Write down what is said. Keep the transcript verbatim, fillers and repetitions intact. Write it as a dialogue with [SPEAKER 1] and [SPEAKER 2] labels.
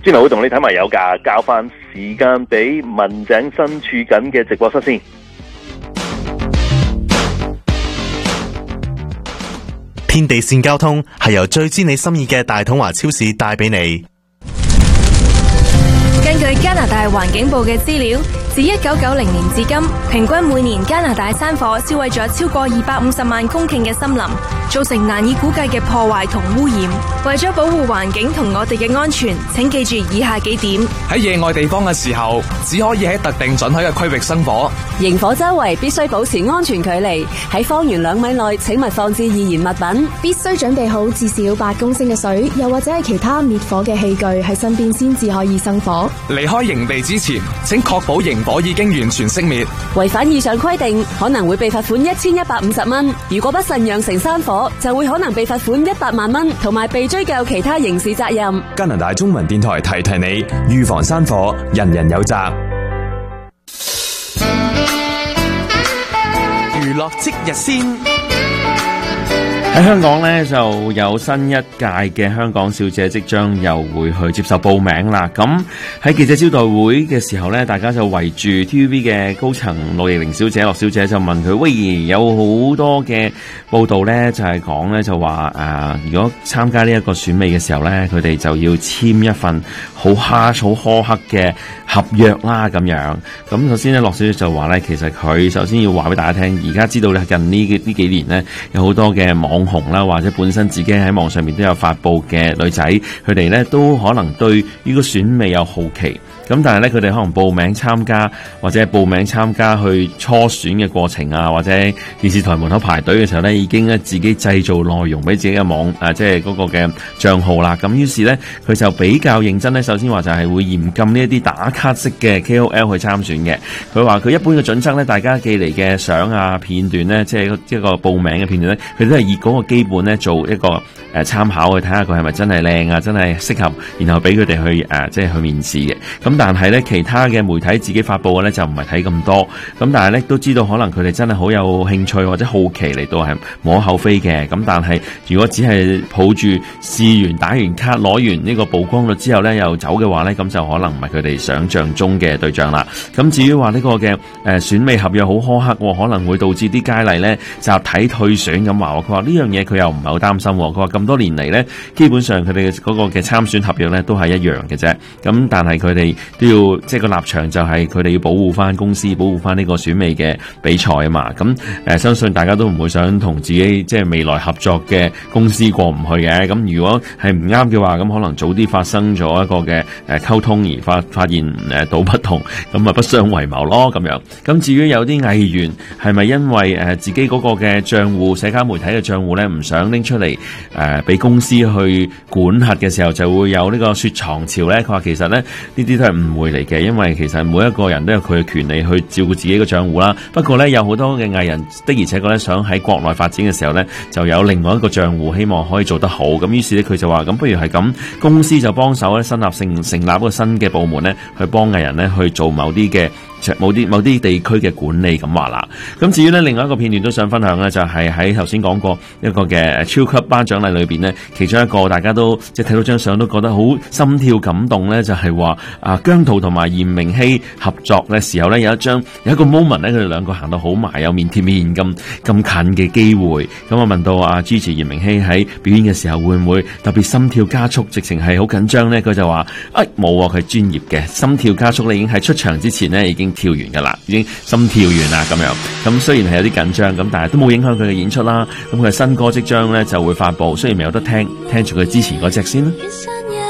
[SPEAKER 1] 轉頭會同你睇埋有價，交翻時間俾文井身處緊嘅直播室先。
[SPEAKER 2] 天地線交通係由最知你心意嘅大統華超市帶俾你。
[SPEAKER 3] 根據加拿大環境部嘅資料，自一九九零年至今，平均每年加拿大山火燒毀咗超過二百五十萬公頃嘅森林，造成難以估計嘅破壞同污染。為咗保護環境同我哋嘅安全，請記住以下幾點：
[SPEAKER 4] 喺野外地方嘅時候，只可以喺特定准許嘅區域生火。
[SPEAKER 5] 營火周圍必須保持安全距離，喺方圓兩米內請勿放置易燃物品，
[SPEAKER 6] 必須準備好至少八公升嘅水，又或者係其他滅火嘅器具喺身邊先至可以生火。
[SPEAKER 4] 離開營地之前，請確保營火已經完全熄滅。
[SPEAKER 5] 違反以上規定，可能會被罰款一千一百五十蚊。如果不慎釀成山火，就會可能被罰款一百萬蚊，同埋被追究其他刑事責任。
[SPEAKER 7] 加拿大中文電台提提你，預防山火，人人有責。
[SPEAKER 8] 娛樂即日先。喺香港咧就有新一屆嘅香港小姐即將又會去接受報名啦。咁喺記者招待會嘅時候咧，大家就圍住 T V B 嘅高層陸奕玲小姐、樂小姐就問佢：喂，有好多嘅報道咧，就係講咧就話誒、呃，如果參加呢一個選美嘅時候咧，佢哋就要簽一份好蝦好苛刻嘅合約啦咁樣。咁首先咧，樂小姐就話咧，其實佢首先要話俾大家聽，而家知道咧近呢呢幾年咧有好多嘅網紅啦，或者本身自己喺網上面都有發布嘅女仔，佢哋咧都可能對呢個選美有好奇。咁但係咧，佢哋可能報名參加或者係報名參加去初選嘅過程啊，或者電視台門口排隊嘅時候咧，已經咧自己製造內容俾自己嘅網誒，即係嗰個嘅賬號啦。咁於是咧，佢就比較認真咧。首先話就係會嚴禁呢一啲打卡式嘅 K O L 去參選嘅。佢話佢一般嘅準則咧，大家寄嚟嘅相啊片段咧，即係一個報名嘅片段咧，佢都係以嗰個基本咧做一個誒參考去睇下佢係咪真係靚啊，真係適合，然後俾佢哋去誒即係去面試嘅。咁但係咧，其他嘅媒體自己發布嘅咧就唔係睇咁多，咁但係咧都知道可能佢哋真係好有興趣或者好奇嚟到係無可厚非嘅。咁但係如果只係抱住試完打完卡攞完呢個曝光率之後咧又走嘅話咧，咁就可能唔係佢哋想象中嘅對象啦。咁至於話呢個嘅誒選美合約好苛刻，可能會導致啲佳麗咧集體退選咁話。佢話呢樣嘢佢又唔係好擔心。佢話咁多年嚟咧，基本上佢哋嗰個嘅參選合約咧都係一樣嘅啫。咁但係佢哋都要即係個立場就係佢哋要保護翻公司，保護翻呢個選美嘅比賽啊嘛。咁誒、呃，相信大家都唔會想同自己即係未來合作嘅公司過唔去嘅。咁如果係唔啱嘅話，咁可能早啲發生咗一個嘅誒溝通而發發現誒道不同，咁啊不相為謀咯咁樣。咁至於有啲藝員係咪因為誒自己嗰個嘅賬戶社交媒體嘅賬戶咧唔想拎出嚟誒俾公司去管轄嘅時候，就會有呢個雪藏潮咧？佢話其實咧呢啲都係誤會嚟嘅，因為其實每一個人都有佢嘅權利去照顧自己嘅賬戶啦。不過咧有好多嘅藝人的而且確咧想喺國內發展嘅時候咧，就有另外一個賬戶希望可以做得好。咁於是咧佢就話咁不如係咁，公司就幫手咧新立成成立一個新嘅部門咧，去幫藝人咧去做某啲嘅某啲某啲地區嘅管理咁話啦。咁至於咧另外一個片段都想分享咧，就係喺頭先講過一個嘅超級頒獎禮裏邊咧，其中一個大家都即係睇到張相都覺得好心跳感動咧，就係話啊姜濤同埋嚴明熙合作嘅時候咧，有一張有一個 moment 咧，佢哋兩個行到好埋，有面貼面咁咁近嘅機會。咁我問到阿 Gigi 嚴明熙喺表演嘅時候會唔會特別心跳加速，直情係好緊張咧？佢就話誒冇啊，佢專業嘅心跳加速咧，已經喺出場之前咧已經跳完噶啦，已經心跳完啦咁樣。咁雖然係有啲緊張咁，但係都冇影響佢嘅演出啦。咁佢嘅新歌即將咧就會發布，雖然未有得聽，聽住佢之前嗰隻先啦。